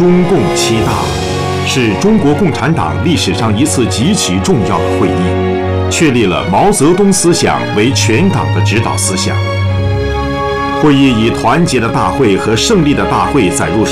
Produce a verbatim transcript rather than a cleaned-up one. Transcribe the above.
中共七大是中国共产党历史上一次极其重要的会议，确立了毛泽东思想为全党的指导思想。会议以团结的大会和胜利的大会载入